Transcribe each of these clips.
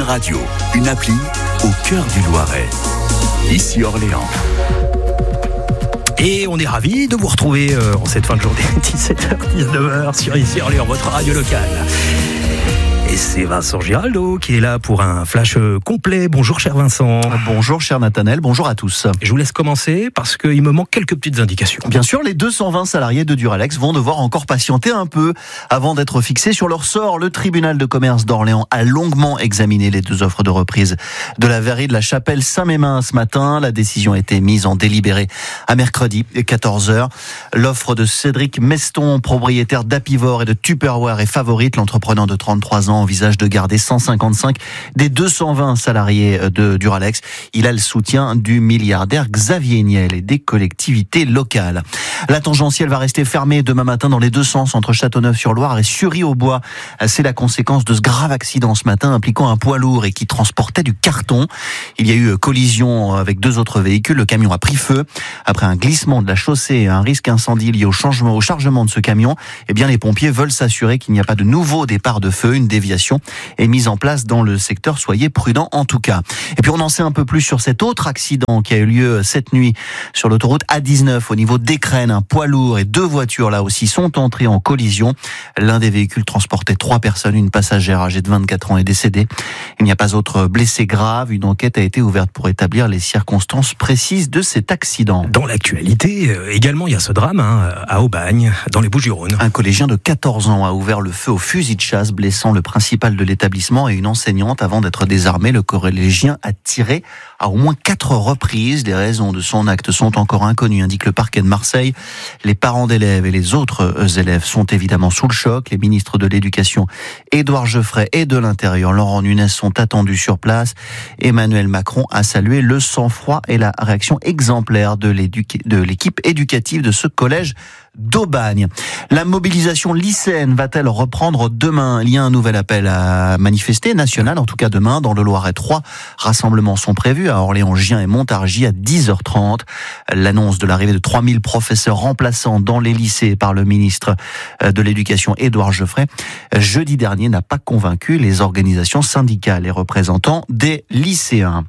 Radio, une appli au cœur du Loiret. Ici Orléans. Et on est ravis de vous retrouver en cette fin de journée, 17h-19h sur Ici Orléans, votre radio locale. Et c'est Vincent Giraldo qui est là pour un flash complet. Bonjour cher Vincent. Bonjour cher Nathanaël, bonjour à tous. Je vous laisse commencer parce qu'il me manque quelques petites indications. Bien sûr, les 220 salariés de Duralex vont devoir encore patienter un peu avant d'être fixés sur leur sort. Le tribunal de commerce d'Orléans a longuement examiné les deux offres de reprise de la verrerie de la Chapelle Saint-Mémin ce matin. La décision a été mise en délibéré à mercredi 14h. L'offre de Cédric Meston, propriétaire d'Apivore et de Tupperware, est favorite. L'entrepreneur de 33 ans envisage de garder 155 des 220 salariés de Duralex. Il a le soutien du milliardaire Xavier Niel et des collectivités locales. La tangentielle va rester fermée demain matin dans les deux sens entre Châteauneuf-sur-Loire et Sury-au-Bois. C'est la conséquence de ce grave accident ce matin impliquant un poids lourd et qui transportait du carton. Il y a eu collision avec deux autres véhicules. Le camion a pris feu. Après un glissement de la chaussée et un risque incendie lié au chargement de ce camion, les pompiers veulent s'assurer qu'il n'y a pas de nouveau départ de feu. Une déviation est mise en place dans le secteur. Soyez prudents en tout cas. Et puis on en sait un peu plus sur cet autre accident qui a eu lieu cette nuit sur l'autoroute A19 au niveau d'Écrennes. Un poids lourd et deux voitures là aussi sont entrées en collision. L'un des véhicules transportait 3 personnes. Une passagère âgée de 24 ans est décédée. Il n'y a pas d'autres blessés graves. Une enquête a été ouverte pour établir les circonstances précises de cet accident. Dans l'actualité, également, il y a ce drame à Aubagne, dans les Bouches-du-Rhône. Un collégien de 14 ans a ouvert le feu au fusil de chasse, blessant le principal de l'établissement et une enseignante. Avant d'être désarmé, le collégien a tiré à au moins 4 reprises. Les raisons de son acte sont encore inconnues, indique le parquet de Marseille. Les parents d'élèves et les autres élèves sont évidemment sous le choc. Les ministres de l'Éducation, Édouard Geoffrey, et de l'Intérieur, Laurent Nunez, sont attendus sur place. Emmanuel Macron a salué le sang-froid et la réaction exemplaire de l'équipe éducative de ce collège d'Aubagne. La mobilisation lycéenne va-t-elle reprendre demain? Il y a un nouvel appel à manifester, national en tout cas demain. Dans le Loiret, 3 rassemblements sont prévus à Orléans, Gien et Montargis à 10h30. L'annonce de l'arrivée de 3000 professeurs remplaçants dans les lycées par le ministre de l'Éducation, Édouard Geoffrey, jeudi dernier, n'a pas convaincu les organisations syndicales et représentants des lycéens.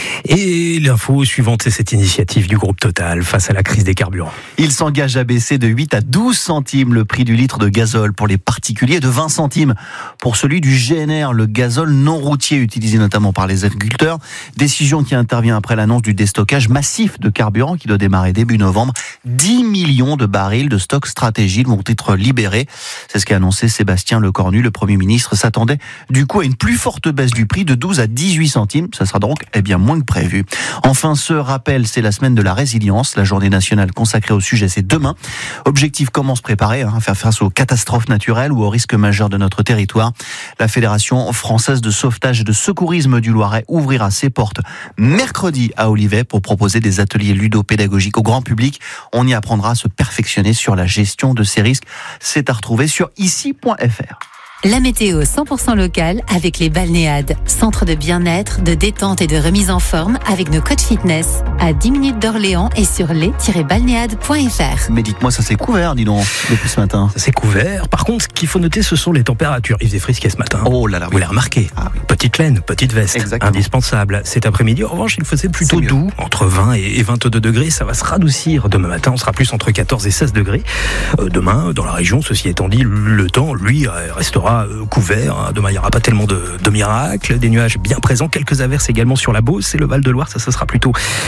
Et l'info suivante, c'est cette initiative du groupe Total face à la crise des carburants. Il s'engage à baisser de 8 à 12 centimes le prix du litre de gazole pour les particuliers, de 20 centimes pour celui du GNR, le gazole non routier utilisé notamment par les agriculteurs. Décision qui intervient après l'annonce du déstockage massif de carburant qui doit démarrer début novembre. 10 millions de barils de stock stratégique vont être libérés. C'est ce qu'a annoncé Sébastien Lecornu. Le Premier ministre s'attendait du coup à une plus forte baisse du prix de 12 à 18 centimes. Ça sera donc moins que prévu. Enfin, ce rappel, c'est la semaine de la résilience. La journée nationale consacrée au sujet, c'est demain. Objectif, comment se préparer, faire face aux catastrophes naturelles ou aux risques majeurs de notre territoire. La Fédération française de sauvetage et de secourisme du Loiret ouvrira ses portes mercredi à Olivet pour proposer des ateliers ludopédagogiques au grand public. On y apprendra à se perfectionner sur la gestion de ces risques. C'est à retrouver sur ici.fr. La météo 100% locale avec les Balnéades, centre de bien-être, de détente et de remise en forme avec nos coachs fitness à 10 minutes d'Orléans et sur les-balnéades.fr. Mais dites-moi, ça s'est couvert, dis donc, depuis ce matin. Ça s'est couvert. Par contre, ce qu'il faut noter, ce sont les températures. Il faisait frisquet ce matin. Oh là là. Vous l'avez remarqué. Ah oui. Petite laine, petite veste. Exactement. Indispensable. Cet après-midi, en revanche, il faisait plutôt doux, entre 20 et 22 degrés. Ça va se radoucir. Demain matin, on sera plus entre 14 et 16 degrés. Demain, dans la région, ceci étant dit, le temps, lui, restera couvert. Demain, il n'y aura pas tellement de miracles. Des nuages bien présents. Quelques averses également sur la Beauce et le Val-de-Loire. Ça sera plutôt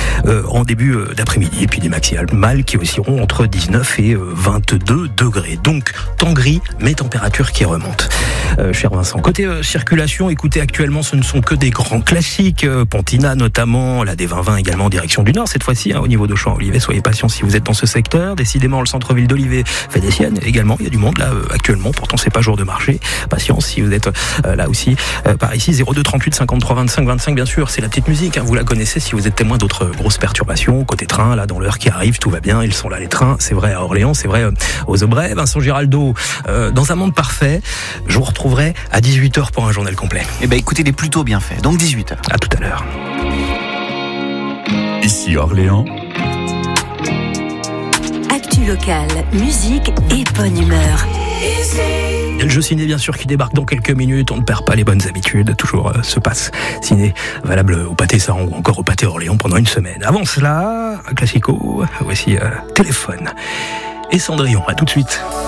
en début d'après-midi. Et puis des maximales qui oscilleront entre 19 et 22 degrés. Donc, temps gris, mais température qui remonte. Cher Vincent, côté circulation, écoutez, actuellement, ce ne sont que des grands classiques. Pontina notamment, la D20 également en direction du Nord. Cette fois-ci, au niveau d'Auchan-Olivet, soyez patients si vous êtes dans ce secteur. Décidément, le centre-ville d'Olivet fait des siennes également. Il y a du monde là actuellement. Pourtant, c'est pas jour de marché. Patience si vous êtes là aussi par ici. 02 38 53 25 25, bien sûr, c'est la petite musique. Vous la connaissez si vous êtes témoin d'autres grosses perturbations. Côté train, là, dans l'heure qui arrive, tout va bien. Ils sont là, les trains. C'est vrai à Orléans, c'est vrai aux Aubrais. Vincent Giraldo, dans un monde parfait, je vous retrouverai à 18h pour un journal complet. Eh ben, écoutez, il est plutôt bien fait. Donc 18h. À tout à l'heure. Ici Orléans. Actu locale, musique et bonne humeur. Il y a le jeu ciné bien sûr qui débarque dans quelques minutes. On ne perd pas les bonnes habitudes. Toujours ce pass ciné valable au Pâté Saran ou encore au Pâté Orléans pendant une semaine. Avant cela, un classico. Voici Téléphone et Cendrillon. À tout de suite.